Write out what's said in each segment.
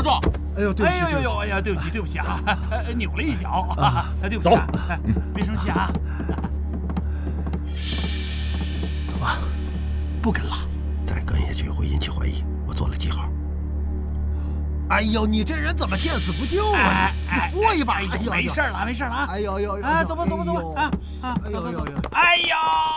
上撞！ 哎呦，对不起， 哎呀，对不起啊，扭了一脚啊，对不起啊，别生气啊。 走吧， 不跟了， 再跟下去会引起怀疑。我做了记号。哎呦，你这人怎么见死不救啊？你扶一把！哎呦， 没事了啊！ 哎呦， 啊，走吧啊！ 哎呦， 哎呦！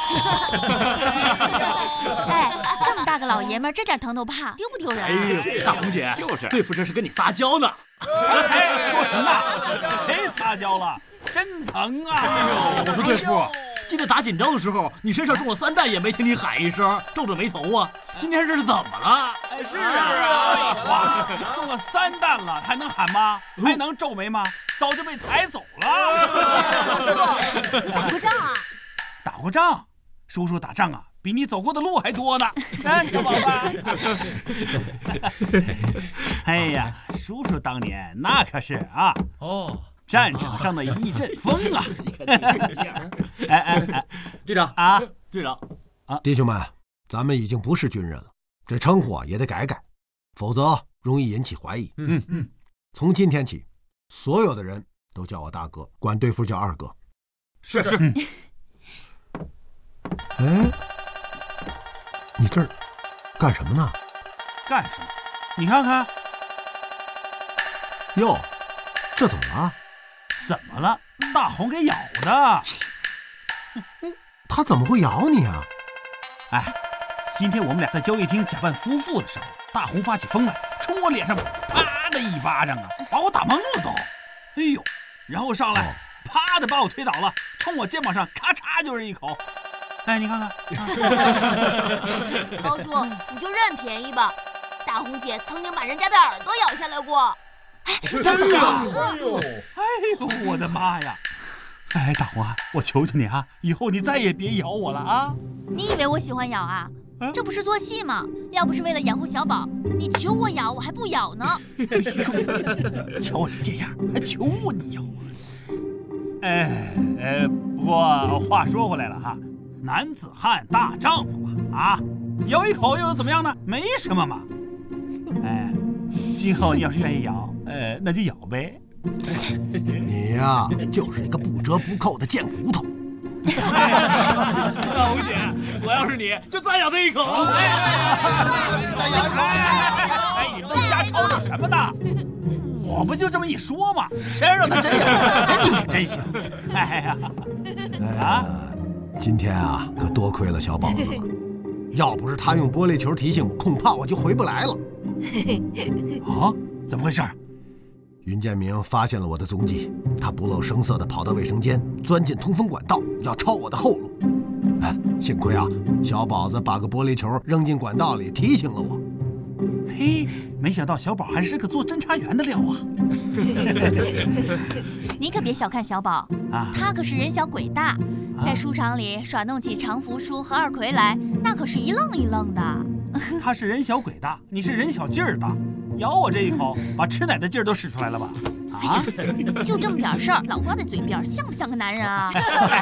哎，这么大个老爷们儿，这点疼都怕，丢不丢人啊？ 哎呦，大红姐， 就是对付这是跟你撒娇呢。 哎，说什么呢？谁撒娇了？真疼啊！ 我说对付，记得打紧仗的时候，你身上中了3弹也没听你喊一声，皱着眉头啊。今天这是怎么了？ 是啊，哇，中了3弹了，还能喊吗？还能皱眉吗？早就被抬走了。 叔，你打过仗啊？ 打过仗，叔叔打仗啊，比你走过的路还多呢。小宝子。哎呀，叔叔当年那可是啊，战场上的一阵风啊！哎， 队长啊， 队长啊，弟兄们，咱们已经不是军人了，这称呼也得改改，否则容易引起怀疑。从今天起，所有的人都叫我大哥，管对付叫二哥。 是。 哎，你这儿干什么呢？ 干什么？你看看。 哟，这怎么了？ 怎么了？大红给咬的。 他怎么会咬你啊？ 哎，今天我们俩在交易厅假扮夫妇的时候，大红发起疯来，冲我脸上啪的一巴掌啊，把我打懵了都。哎呦，然后上来啪的把我推倒了，冲我肩膀上咔嚓就是一口。哎，你看看。 高叔，你就认便宜吧。大红姐曾经把人家的耳朵咬下来过。 真的？哎呦，我的妈呀！哎，大红啊，我求求你啊，以后你再也别咬我了啊！ 你以为我喜欢咬啊？这不是做戏吗？要不是为了养活小宝，你求我咬我还不咬呢。 瞧我这样，还求我你咬我？不过话说回来了哈，男子汉大丈夫嘛，啊，咬一口又怎么样呢？没什么嘛。哎，今后你要是愿意咬，那就咬呗。 你呀，就是一个不折不扣的贱骨头。 大红姐，我要是你就再咬他一口。 哎，你们都瞎吵吵什么呢？我不就这么一说嘛，谁让他真咬？你可真行。哎呀， 今天啊，可多亏了小宝子了。要不是他用玻璃球提醒我，恐怕我就回不来了。 啊？怎么回事？ 云建明发现了我的踪迹，他不露声色地跑到卫生间，钻进通风管道，要抄我的后路。哎，幸亏啊，小宝子把个玻璃球扔进管道里，提醒了我。 嘿，没想到小宝还是个做侦查员的料啊！ 你可别小看小宝啊，他可是人小鬼大，在书场里耍弄起常福书和二奎来，那可是一愣一愣的。 他是人小鬼大，你是人小劲儿大。咬我这一口，把吃奶的劲儿都使出来了吧？啊！ 就这么点事儿，老挂在嘴边，像不像个男人啊？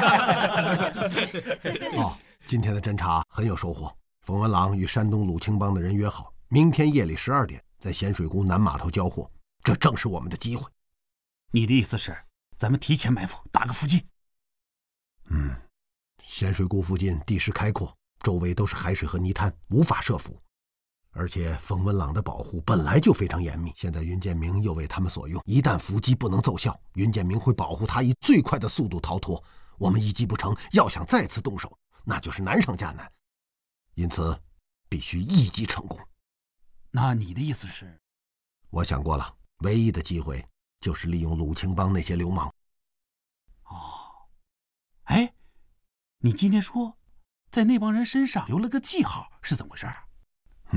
今天的侦查很有收获。冯文郎与山东鲁青帮的人约好，明天夜里12点在咸水沽南码头交货，这正是我们的机会。 你的意思是，咱们提前埋伏，打个伏击？ 咸水沽附近地势开阔，周围都是海水和泥滩，无法设伏。而且冯文朗的保护本来就非常严密，现在云建明又为他们所用，一旦伏击不能奏效，云建明会保护他以最快的速度逃脱。我们一击不成，要想再次动手，那就是难上加难。因此，必须一击成功。 那你的意思是？ 我想过了，唯一的机会就是利用鲁青帮那些流氓。 哎，你今天说，在那帮人身上留了个记号，是怎么回事啊？